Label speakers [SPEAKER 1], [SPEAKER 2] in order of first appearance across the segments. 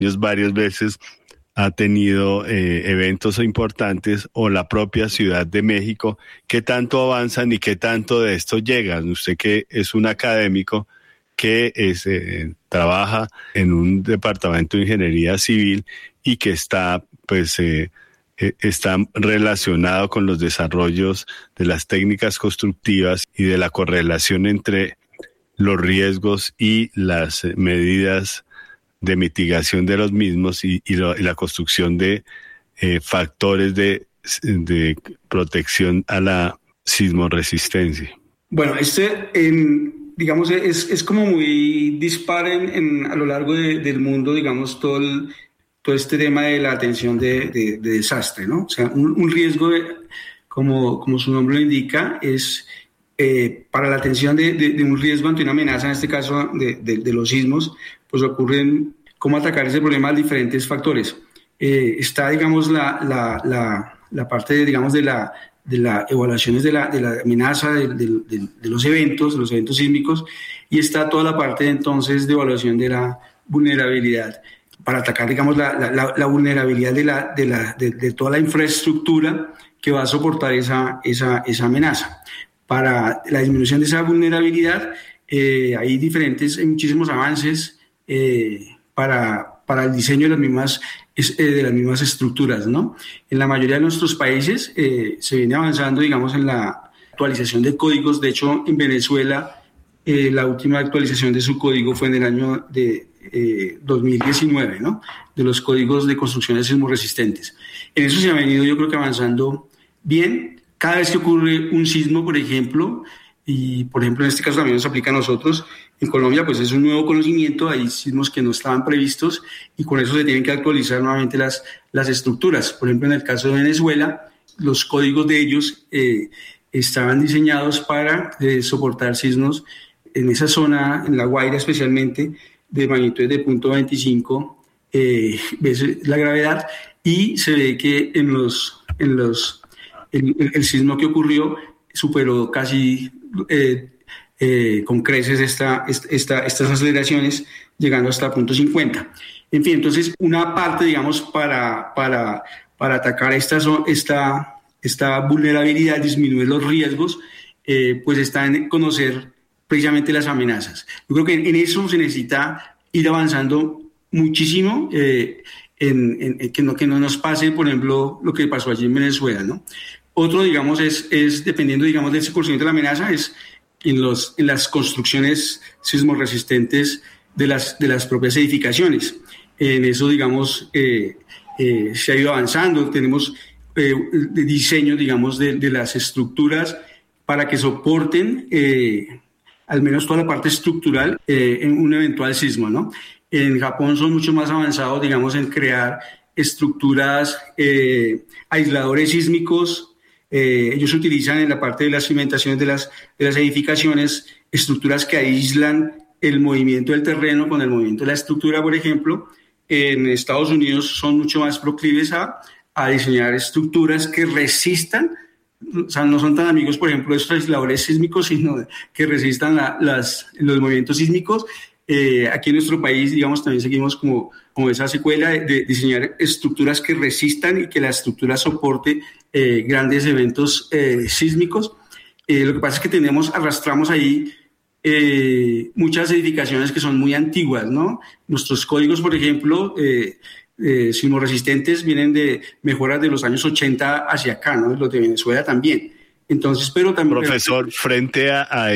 [SPEAKER 1] varias veces ha tenido eventos importantes, o la propia Ciudad de México. ¿Qué tanto avanzan y qué tanto de esto llegan? Usted, que es un académico que trabaja en un departamento de ingeniería civil y que está relacionado con los desarrollos de las técnicas constructivas y de la correlación entre los riesgos y las medidas de mitigación de los mismos y la construcción de factores de protección a la sismoresistencia.
[SPEAKER 2] Bueno, digamos, es como muy dispar a lo largo del mundo, digamos, todo este tema de la atención de desastre, ¿no? O sea, un riesgo, como su nombre lo indica, es para la atención de un riesgo ante una amenaza, en este caso de los sismos, pues ocurren cómo atacar ese problema a diferentes factores. Está, digamos, la parte, digamos, de la evaluaciones de la amenaza, de los eventos sísmicos, y está toda la parte entonces de evaluación de la vulnerabilidad, para atacar, digamos, la vulnerabilidad de toda la infraestructura que va a soportar esa amenaza. Para la disminución de esa vulnerabilidad hay muchísimos avances para el diseño de las mismas estructuras, ¿no? En la mayoría de nuestros países se viene avanzando, digamos, en la actualización de códigos. De hecho, en Venezuela, la última actualización de su código fue en el año de 2019, ¿no? De los códigos de construcciones sismorresistentes. En eso se ha venido, yo creo que avanzando bien. Cada vez que ocurre un sismo, por ejemplo, y por ejemplo en este caso también nos aplica a nosotros, en Colombia pues es un nuevo conocimiento, hay sismos que no estaban previstos y con eso se tienen que actualizar nuevamente las estructuras. Por ejemplo, en el caso de Venezuela, los códigos de ellos estaban diseñados para soportar sismos en esa zona, en La Guaira especialmente, de magnitud de 0.25 veces la gravedad, y se ve que el sismo que ocurrió superó casi con creces estas aceleraciones, llegando hasta 0.50. En fin, entonces una parte, digamos, para atacar esta vulnerabilidad, disminuir los riesgos, pues está en conocer precisamente las amenazas. Yo creo que en eso se necesita ir avanzando muchísimo, que no nos pase, por ejemplo, lo que pasó allí en Venezuela, ¿no? Otro, digamos, es dependiendo, digamos, de ese conocimiento de la amenaza, es en las construcciones sismorresistentes de las propias edificaciones. En eso, digamos, se ha ido avanzando. Tenemos diseño, digamos, de las estructuras para que soporten al menos toda la parte estructural en un eventual sismo, ¿no? En Japón son mucho más avanzados, digamos, en crear estructuras, aisladores sísmicos. Ellos utilizan en la parte de las cimentaciones de las edificaciones estructuras que aíslan el movimiento del terreno con el movimiento de la estructura. Por ejemplo, en Estados Unidos son mucho más proclives a diseñar estructuras que resistan, o sea, no son tan amigos, por ejemplo, de estos aisladores sísmicos, sino que resistan los movimientos sísmicos. Aquí en nuestro país, digamos, también seguimos como esa secuela de diseñar estructuras que resistan y que la estructura soporte grandes eventos sísmicos. Lo que pasa es que arrastramos ahí muchas edificaciones que son muy antiguas, ¿no? Nuestros códigos, por ejemplo, sismorresistentes vienen de mejoras de los años 80 hacia acá, ¿no? Los de Venezuela también. Entonces, pero también...
[SPEAKER 1] Profesor, frente a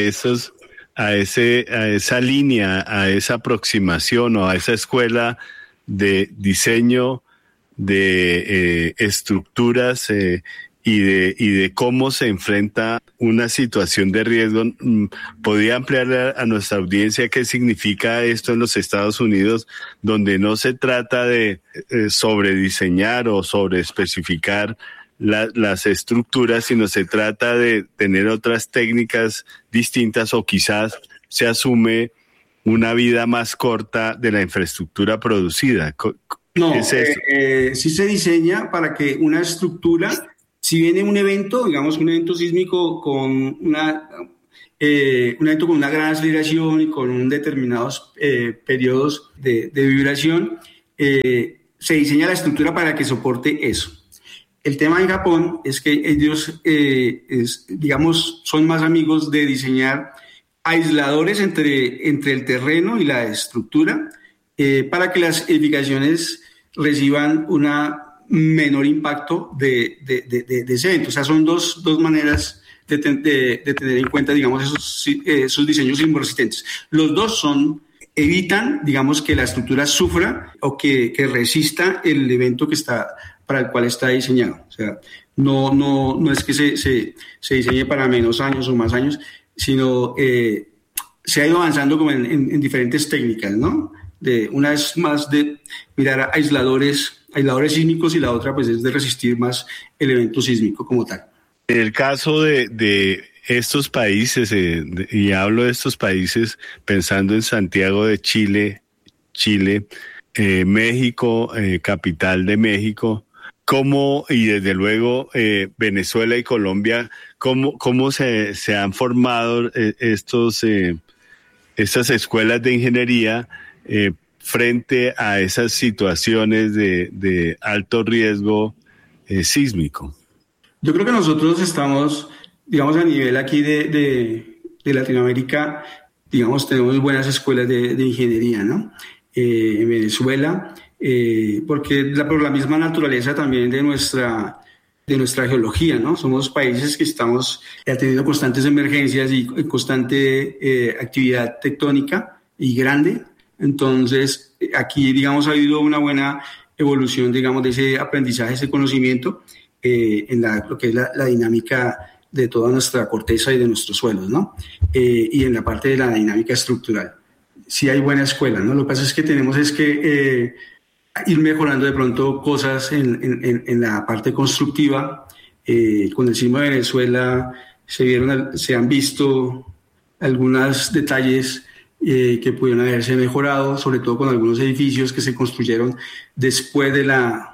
[SPEAKER 1] esa línea, a esa aproximación o a esa escuela de diseño de estructuras y de cómo se enfrenta una situación de riesgo, ¿podría ampliar a nuestra audiencia qué significa esto en los Estados Unidos, donde no se trata de sobrediseñar o sobreespecificar las estructuras, sino se trata de tener otras técnicas distintas, o quizás se asume una vida más corta de la infraestructura producida?
[SPEAKER 2] No, sí se diseña para que una estructura, si viene un evento, digamos un evento sísmico con un evento con una gran aceleración y con un determinados periodos de vibración, se diseña la estructura para que soporte eso. El tema en Japón es que ellos, digamos, son más amigos de diseñar aisladores entre el terreno y la estructura para que las edificaciones reciban un menor impacto de ese evento. O sea, son dos maneras de tener en cuenta, digamos, esos diseños sismoresistentes. Los dos evitan, digamos, que la estructura sufra o que resista el evento para el cual está diseñado. O sea, no es que se diseñe para menos años o más años, sino se ha ido avanzando como en diferentes técnicas, ¿no? Una es más de mirar aisladores sísmicos y la otra pues es de resistir más el evento sísmico como tal.
[SPEAKER 1] En el caso de estos países, y hablo de estos países pensando en Santiago de Chile, México, capital de México, y desde luego Venezuela y Colombia, cómo se han formado estas escuelas de ingeniería frente a esas situaciones de alto riesgo sísmico.
[SPEAKER 2] Yo creo que nosotros estamos, digamos, a nivel aquí de Latinoamérica, digamos, tenemos buenas escuelas de ingeniería, ¿no? En Venezuela, porque por la misma naturaleza también de nuestra geología, ¿no? Somos países que estamos teniendo constantes emergencias y constante actividad tectónica y grande. Entonces, aquí, digamos, ha habido una buena evolución, digamos, de ese aprendizaje, ese conocimiento en lo que es la dinámica de toda nuestra corteza y de nuestros suelos, ¿no? Y en la parte de la dinámica estructural. Sí hay buena escuela, ¿no? Lo que pasa es que tenemos que ir mejorando de pronto cosas en la parte constructiva. Con el sismo de Venezuela se han visto algunos detalles que pudieron haberse mejorado, sobre todo con algunos edificios que se construyeron después de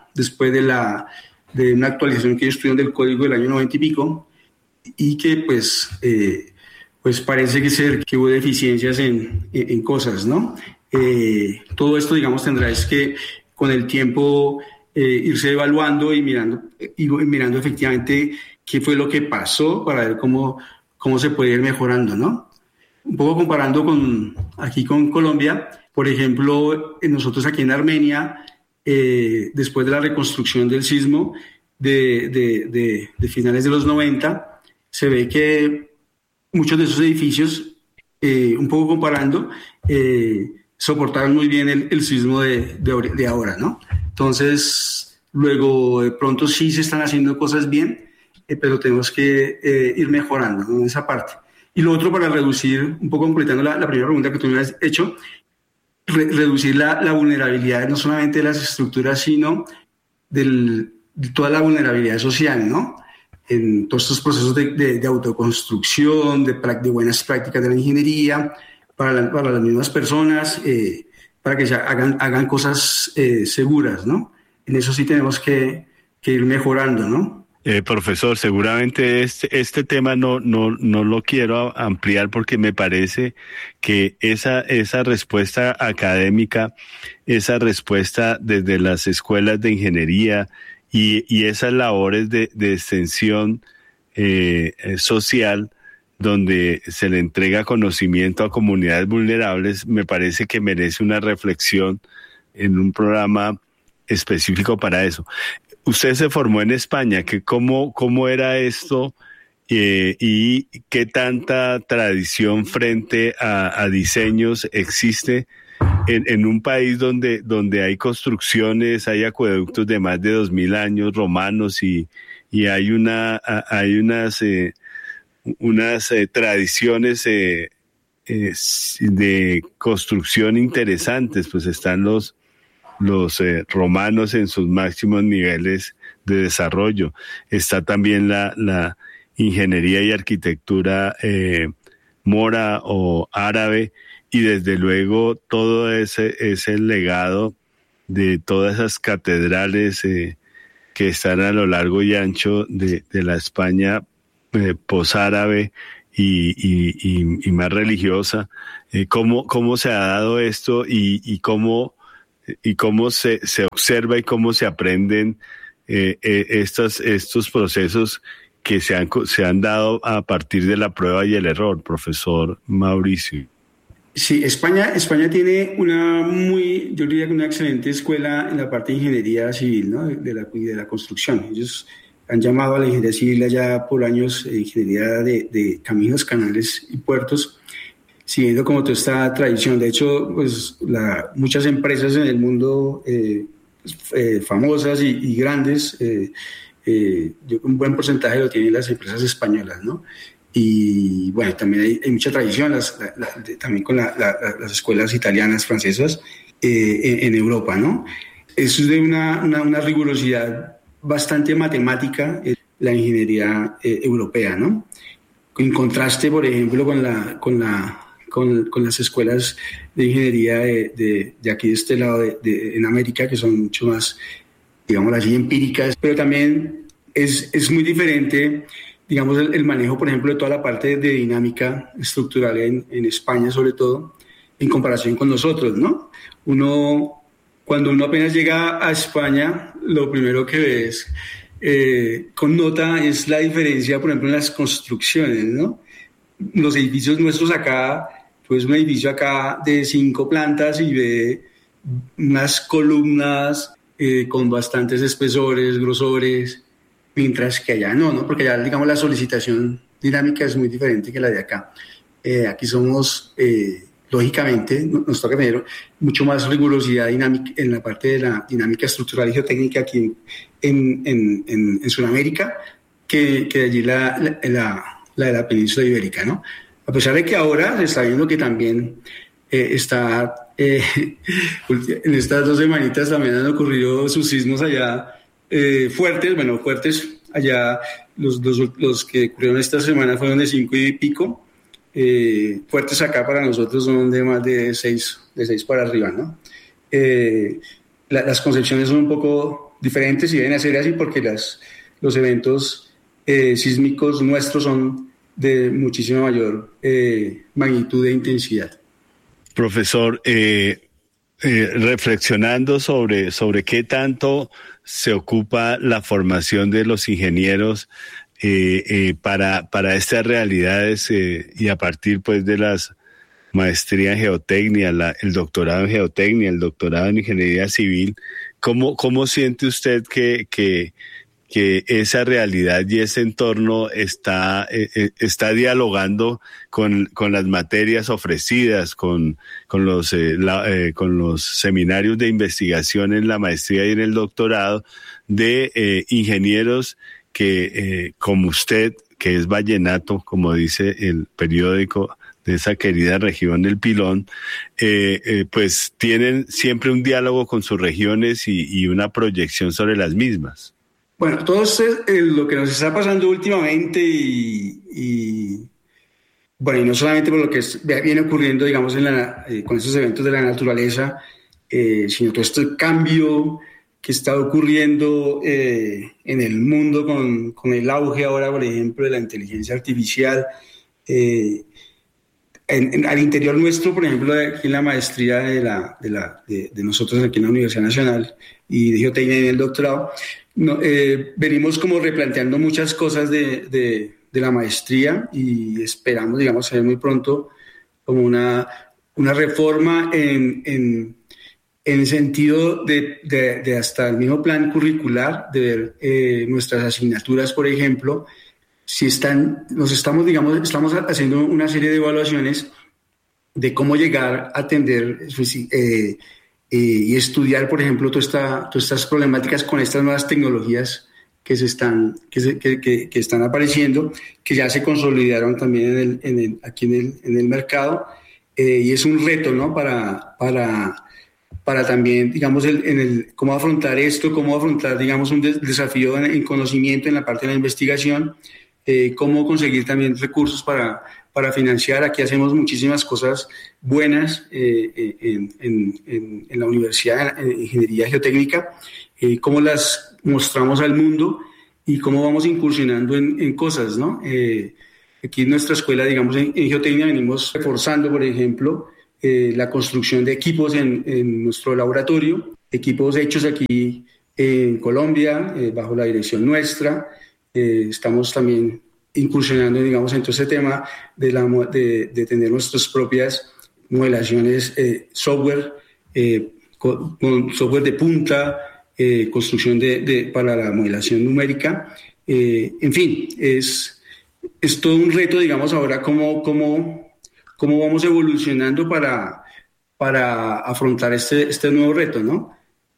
[SPEAKER 2] una actualización que ellos tuvieron del código del año 90 y pico, y que pues parece que hubo deficiencias en cosas, ¿no? Todo esto, digamos, tendrá es que con el tiempo irse evaluando y mirando efectivamente qué fue lo que pasó para ver cómo se puede ir mejorando, ¿no? Un poco comparando aquí con Colombia, por ejemplo, nosotros aquí en Armenia, después de la reconstrucción del sismo de finales de los 90, se ve que muchos de esos edificios, un poco comparando, soportaron muy bien el sismo de ahora, ¿no? Entonces, luego de pronto sí se están haciendo cosas bien, pero tenemos que ir mejorando, ¿no? En esa parte. Y lo otro, para reducir, un poco completando la primera pregunta que tú me has hecho, reducir la vulnerabilidad no solamente de las estructuras, sino de toda la vulnerabilidad social, ¿no? En todos estos procesos de autoconstrucción, de buenas prácticas de la ingeniería, para las mismas personas, para que se hagan cosas seguras, ¿no? En eso sí tenemos que ir mejorando, ¿no?
[SPEAKER 1] Profesor, seguramente este tema no lo quiero ampliar porque me parece que esa respuesta académica, esa respuesta desde las escuelas de ingeniería y esas labores de extensión social donde se le entrega conocimiento a comunidades vulnerables, me parece que merece una reflexión en un programa específico para eso. Usted se formó en España, ¿cómo era esto y qué tanta tradición frente a diseños existe en un país donde hay construcciones, hay acueductos de más de 2000 años romanos y hay unas tradiciones de construcción interesantes? Pues están los romanos en sus máximos niveles de desarrollo. Está también la ingeniería y arquitectura mora o árabe, y desde luego todo ese legado de todas esas catedrales que están a lo largo y ancho de la España posárabe y más religiosa. ¿Cómo se ha dado esto y cómo y cómo se observa y cómo se aprenden estos procesos que se han dado a partir de la prueba y el error, profesor Mauricio.
[SPEAKER 2] Sí, España tiene yo diría que una excelente escuela en la parte de ingeniería civil, ¿no? de la construcción. Ellos han llamado a la ingeniería civil allá por años ingeniería de caminos, canales y puertos, siguiendo como toda esta tradición. De hecho, pues muchas empresas en el mundo famosas y grandes, un buen porcentaje lo tienen las empresas españolas, ¿no? Y bueno, también hay mucha tradición también con las escuelas italianas, francesas en Europa, ¿no? Eso es de una rigurosidad bastante matemática, la ingeniería europea, ¿no? En contraste, por ejemplo, con las escuelas de ingeniería de aquí de este lado en América, que son mucho más, digamos así, empíricas, pero también es muy diferente, digamos, el manejo, por ejemplo, de toda la parte de dinámica estructural en España, sobre todo, en comparación con nosotros, ¿no? Cuando uno apenas llega a España, lo primero que ves con nota es la diferencia, por ejemplo, en las construcciones, ¿no? Los edificios nuestros acá, pues un edificio acá de 5 plantas y ve unas columnas con bastantes espesores, grosores, mientras que allá no, porque allá, digamos, la solicitación dinámica es muy diferente que la de acá. Aquí somos, lógicamente, nos toca tener mucho más rigurosidad dinámica en la parte de la dinámica estructural y geotécnica aquí en Sudamérica, que allí la de la península ibérica, ¿no? A pesar de que ahora se está viendo que también en estas 2 semanitas también han ocurrido sus sismos allá, fuertes allá, los que ocurrieron esta semana fueron de 5 y pico, fuertes acá para nosotros son de más de 6 para arriba, ¿no? Las concepciones son un poco diferentes y deben ser así porque los eventos sísmicos nuestros son de muchísima mayor magnitud e intensidad.
[SPEAKER 1] Profesor, reflexionando sobre qué tanto se ocupa la formación de los ingenieros para estas realidades y a partir pues de las maestrías en geotecnia, el doctorado en geotecnia, el doctorado en ingeniería civil, ¿cómo siente usted que esa realidad y ese entorno está dialogando con las materias ofrecidas, con los seminarios de investigación en la maestría y en el doctorado de ingenieros que, como usted, que es vallenato, como dice el periódico de esa querida región del Pilón, pues tienen siempre un diálogo con sus regiones y una proyección sobre las mismas?
[SPEAKER 2] Bueno, todo lo que nos está pasando últimamente y no solamente por lo que viene ocurriendo, digamos, con estos eventos de la naturaleza, sino todo este cambio que está ocurriendo en el mundo con el auge ahora, por ejemplo, de la inteligencia artificial. Al interior nuestro, por ejemplo, aquí en la maestría de nosotros aquí en la Universidad Nacional y de Geotecnia y en el doctorado, venimos como replanteando muchas cosas de la maestría y esperamos, digamos, ser muy pronto como una reforma en el sentido de hasta el mismo plan curricular, de ver nuestras asignaturas, por ejemplo, si estamos haciendo una serie de evaluaciones de cómo llegar a atender y estudiar, por ejemplo, todas estas problemáticas con estas nuevas tecnologías que están apareciendo, que ya se consolidaron también aquí en el mercado, y es un reto, ¿no? Para también, digamos, cómo afrontar esto, cómo afrontar, digamos, un desafío en conocimiento en la parte de la investigación, cómo conseguir también recursos para financiar. Aquí hacemos muchísimas cosas buenas en la universidad, en ingeniería geotécnica, cómo las mostramos al mundo y cómo vamos incursionando en cosas, ¿no? Aquí en nuestra escuela, digamos, en geotecnia venimos reforzando, por ejemplo, la construcción de equipos en nuestro laboratorio, equipos hechos aquí en Colombia, bajo la dirección nuestra. Estamos también incursionando, digamos, en todo este tema de tener nuestras propias modelaciones, software, con software de punta, construcción para la modelación numérica. En fin, es todo un reto, digamos, ahora cómo vamos evolucionando para afrontar este nuevo reto, ¿no?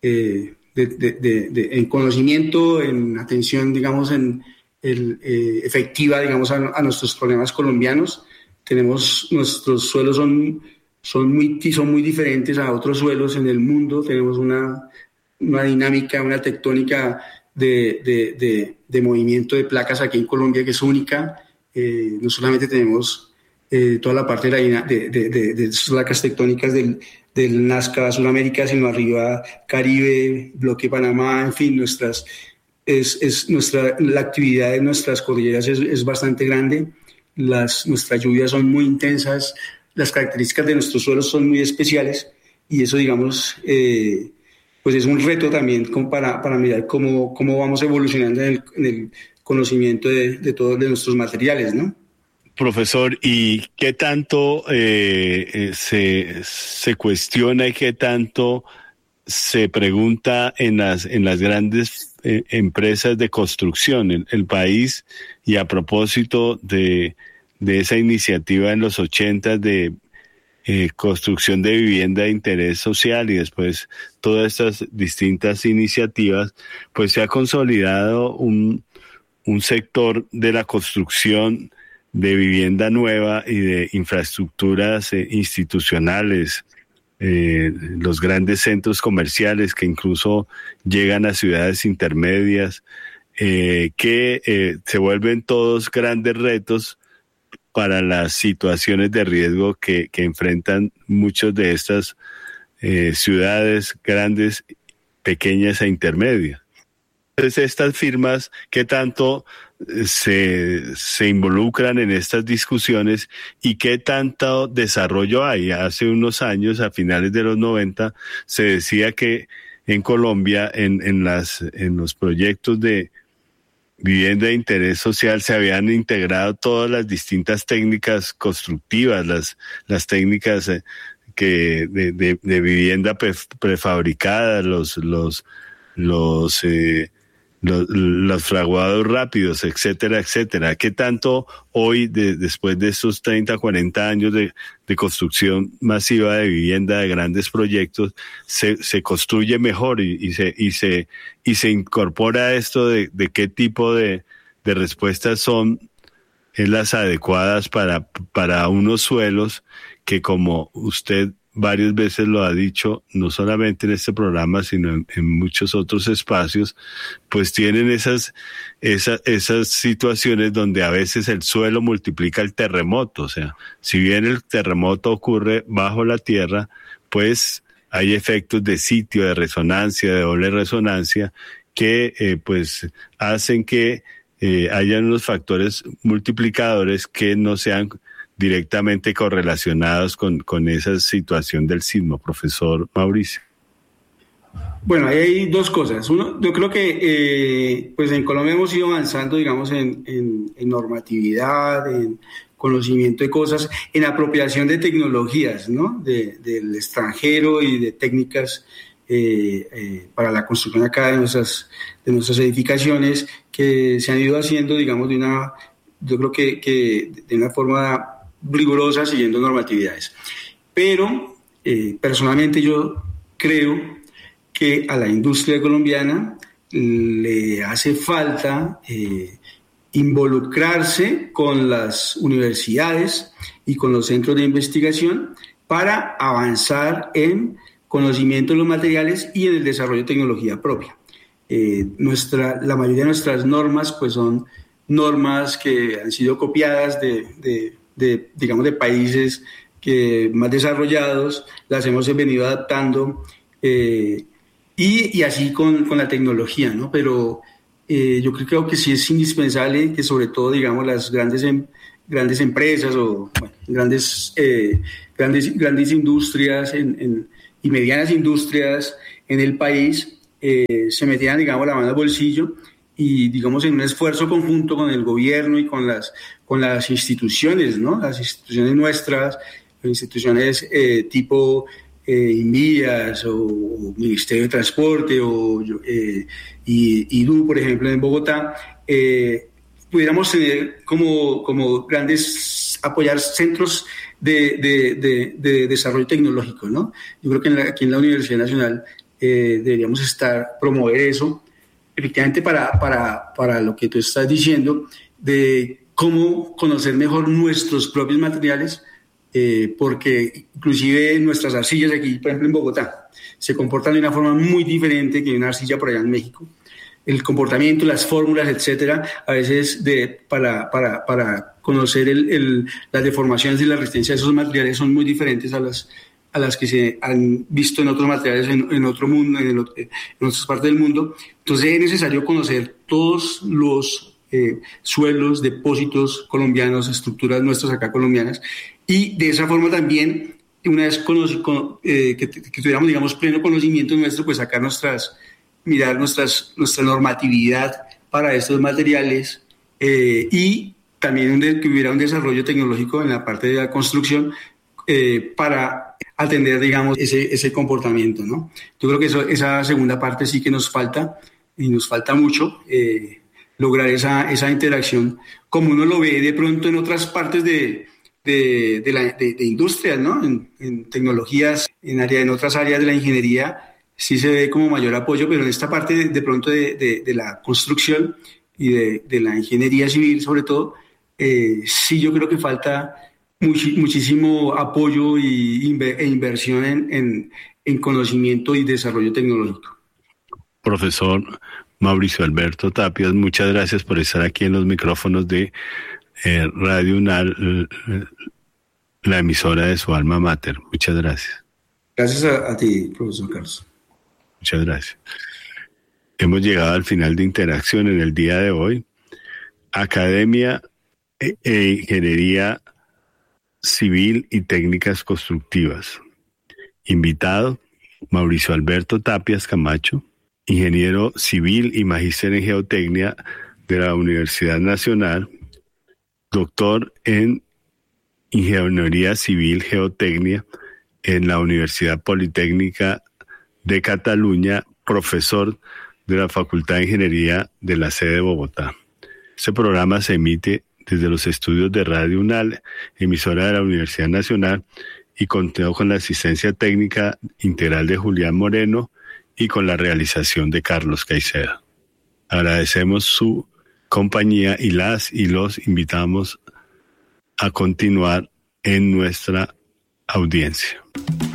[SPEAKER 2] En conocimiento, en atención, digamos, efectiva, digamos, a nuestros problemas colombianos. Nuestros suelos son muy diferentes a otros suelos en el mundo. Tenemos una dinámica, una tectónica de movimiento de placas aquí en Colombia que es única. No solamente tenemos toda la parte de placas tectónicas del Nazca Sudamérica, sino arriba Caribe, bloque Panamá, en fin, la actividad de nuestras cordilleras es bastante grande. Nuestras lluvias son muy intensas, las características de nuestros suelos son muy especiales, y eso, digamos, pues es un reto también para mirar cómo vamos evolucionando en el conocimiento de todos nuestros materiales, ¿no?
[SPEAKER 1] Profesor, ¿y qué tanto se cuestiona y qué tanto se pregunta en las grandes empresas de construcción el país? Y a propósito de esa iniciativa en los 80 de construcción de vivienda de interés social y después todas estas distintas iniciativas, pues se ha consolidado un sector de la construcción de vivienda nueva y de infraestructuras institucionales, los grandes centros comerciales que incluso llegan a ciudades intermedias, que se vuelven todos grandes retos para las situaciones de riesgo que enfrentan muchas de estas ciudades grandes, pequeñas e intermedias. Entonces, estas firmas, ¿qué tanto se involucran en estas discusiones y qué tanto desarrollo hay? Hace unos años, a finales de los 90, se decía que en Colombia, en los proyectos de vivienda de interés social, se habían integrado todas las distintas técnicas constructivas, las técnicas de vivienda prefabricada, los fraguados rápidos, etcétera, etcétera. ¿Qué tanto hoy, después de estos 30, 40 años de construcción masiva de vivienda, de grandes proyectos, se construye mejor y se incorpora esto de qué tipo de respuestas son las adecuadas para unos suelos que, como usted varias veces lo ha dicho, no solamente en este programa, sino en muchos otros espacios, pues tienen esas situaciones donde a veces el suelo multiplica el terremoto. O sea, si bien el terremoto ocurre bajo la tierra, pues hay efectos de sitio, de resonancia, de doble resonancia, que pues hacen que hayan unos factores multiplicadores que no sean directamente correlacionados con esa situación del sismo, profesor Mauricio.
[SPEAKER 2] Bueno, ahí hay dos cosas. Uno, yo creo que pues en Colombia hemos ido avanzando, digamos, en normatividad, en conocimiento de cosas, en apropiación de tecnologías, ¿no? Del extranjero y de técnicas para la construcción acá de nuestras edificaciones, que se han ido haciendo, digamos, yo creo que de una forma rigurosa, siguiendo normatividades. Pero personalmente yo creo que a la industria colombiana le hace falta involucrarse con las universidades y con los centros de investigación para avanzar en conocimiento de los materiales y en el desarrollo de tecnología propia. La mayoría de nuestras normas pues son normas que han sido copiadas de países más desarrollados, las hemos venido adaptando y así con la tecnología, ¿no? Pero yo creo que sí es indispensable que sobre todo, digamos, las grandes grandes empresas o grandes industrias y medianas industrias en el país se metieran, digamos, la mano al bolsillo y, digamos, en un esfuerzo conjunto con el gobierno y con las instituciones, ¿no? Las instituciones nuestras, instituciones tipo INVIAS o Ministerio de Transporte o IDU, por ejemplo, en Bogotá, pudiéramos tener como grandes, apoyar centros de desarrollo tecnológico, ¿no? Yo creo que aquí en la Universidad Nacional deberíamos promover eso, efectivamente para lo que tú estás diciendo, de cómo conocer mejor nuestros propios materiales, porque inclusive nuestras arcillas aquí, por ejemplo en Bogotá, se comportan de una forma muy diferente que una arcilla por allá en México. El comportamiento, las fórmulas, etcétera, a veces para conocer las deformaciones y la resistencia de esos materiales son muy diferentes a las que se han visto en otros materiales en otro mundo, en otras partes del mundo. Entonces es necesario conocer todos los suelos, depósitos colombianos, estructuras nuestras acá colombianas, y de esa forma también, una vez que tuviéramos, digamos, pleno conocimiento nuestro, pues sacar mirar nuestra normatividad para estos materiales y también que hubiera un desarrollo tecnológico en la parte de la construcción para atender, digamos, ese comportamiento, ¿no? Yo creo que esa segunda parte sí que nos falta, y nos falta mucho lograr esa interacción, como uno lo ve de pronto en otras partes de industrias, ¿no? En tecnologías, en otras áreas de la ingeniería, sí se ve como mayor apoyo, pero en esta parte de pronto de la construcción y de la ingeniería civil, sobre todo, sí yo creo que falta muchísimo apoyo e inversión en conocimiento y desarrollo tecnológico.
[SPEAKER 1] Profesor Mauricio Alberto Tapias, muchas gracias por estar aquí en los micrófonos de Radio UNAL, la emisora de su alma mater. Muchas gracias.
[SPEAKER 2] Gracias a ti, profesor Carlos.
[SPEAKER 1] Muchas gracias. Hemos llegado al final de interacción en el día de hoy. Academia e Ingeniería Civil y Técnicas Constructivas. Invitado, Mauricio Alberto Tapias Camacho, ingeniero civil y magíster en geotecnia de la Universidad Nacional, doctor en Ingeniería Civil Geotecnia en la Universidad Politécnica de Cataluña, profesor de la Facultad de Ingeniería de la sede de Bogotá. Este programa se emite desde los estudios de Radio UNAL, emisora de la Universidad Nacional, y contó con la asistencia técnica integral de Julián Moreno y con la realización de Carlos Caicedo. Agradecemos su compañía y los invitamos a continuar en nuestra audiencia.